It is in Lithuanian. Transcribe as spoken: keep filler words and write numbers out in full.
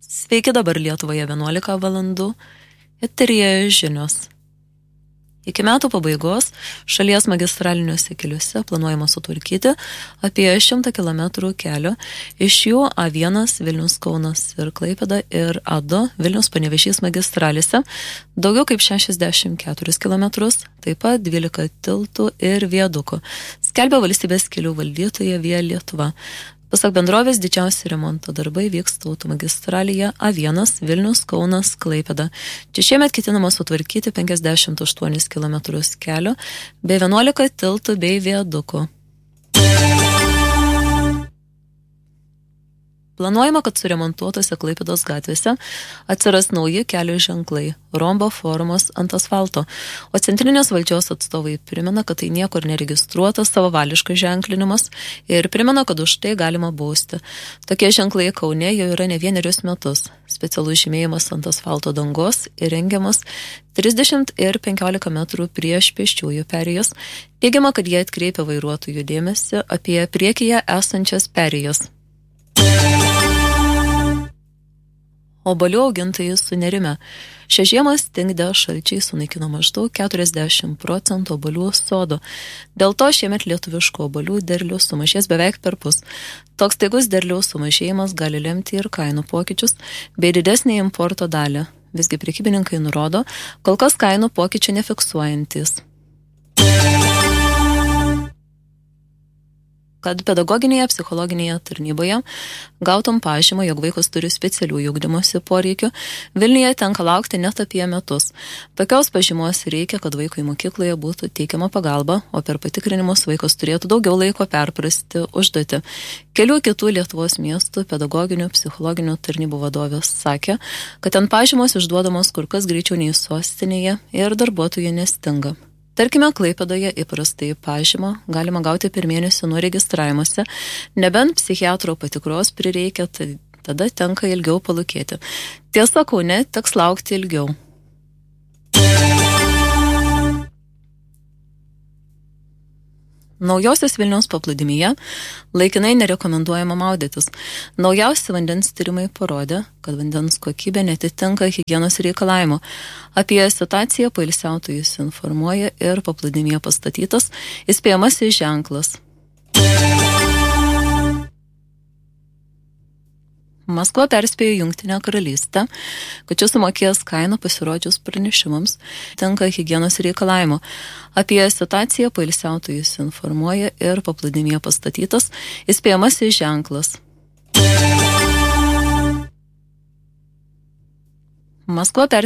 Sveiki, dabar Lietuvoje vienuolika valandų. Eteryje žinios. Iki metų pabaigos šalies magistraliniuose keliuose planuojama sutvarkyti apie šimtą kilometrų kelio, iš jų A vienas Vilnius Kaunas ir Klaipėda ir A du Vilnius Panevėžys magistralėse daugiau kaip šešiasdešimt keturis kilometrus, taip pat dvylika tiltų ir viadukų, skelbia valstybės kelių valdytoja Via Lietuva. Pasak bendrovės, didžiausi remonto darbai vyksta automagistralėje A vienas Vilnius Kaunas Klaipėda. Čia šiemet ketinama sutvarkyti penkiasdešimt aštuonis kilometrus kelio bei vienuolika tiltų bei viadukų. Planuojama, kad suremontuotose Klaipėdos gatvėse atsiras nauji kelio ženklai – rombo formos ant asfalto, o centrinės valdžios atstovai primena, kad tai niekur neregistruotas savavališkas ženklinimas ir primena, kad už tai galima bausti. Tokie ženklai Kaune jau yra ne vienerius metus. Specialus žymėjimas ant asfalto dangos įrengiamas trisdešimt ir penkiolika metrų prieš pėsčiųjų perėjas. Teigiama, kad jie atkreipia vairuotojų dėmesį apie priekyje esančias perėjas. Obuolių augintojai sunerime. Šią žiemą stingdę šalčiai sunaikino maždaug keturiasdešimt procentų obuolių sodų. Dėl to šiemet lietuviškų obuolių derlius sumažės beveik perpus. Toks staigus derliaus sumažėjimas gali lemti ir kainų pokyčius bei didesnį importo dalį. Visgi prekybininkai nurodo, kol kas kainų pokyčių nefiksuojantis. Kad pedagoginėje psichologinėje tarnyboje gautum pažymą, jog vaikas turi specialių ugdymosi poreikių, Vilniuje tenka laukti net apie metus. Tokios pažymos reikia, kad vaikui mokykloje būtų teikiama pagalba, o per patikrinimus vaikas turėtų daugiau laiko perprasti užduotį. Kelių kitų Lietuvos miestų pedagoginių psichologinių tarnybų vadovės sakė, kad ten pažymos išduodamos kur kas greičiau nei sostinėje ir darbuotojų nestinga. Tarkime, Klaipėdoje įprastai pažymą galima gauti per mėnesį nuo registravimuose, nebent psichiatro patikros prireikia, tai tada tenka ilgiau palūkėti. Tiesa, Kaune teks laukti ilgiau. Naujosios Vilniaus paplūdimyje laikinai nerekomenduojama maudytis. Naujausi vandens tyrimai parodė, kad vandens kokybė netitinka higienos reikalavimo. Apie situaciją poilsiautojus informuoja ir paplūdimyje pastatytas įspėjamasis ženklas. Maskva perspėjo Jungtinę karalystę, kad čia sumokės kainą pasirodžius pranešimams tenka higienos reikalavimo. Apie situaciją poilsiautojus informuoja ir paplūdimyje pastatytas įspėjamasis ženklas. Maskva perspėjo